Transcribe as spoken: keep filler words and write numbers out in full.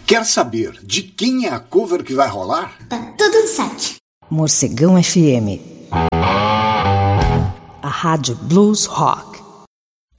Quer saber de quem é a cover que vai rolar? Tá tudo no site. Morcegão F M. A rádio Blues Rock.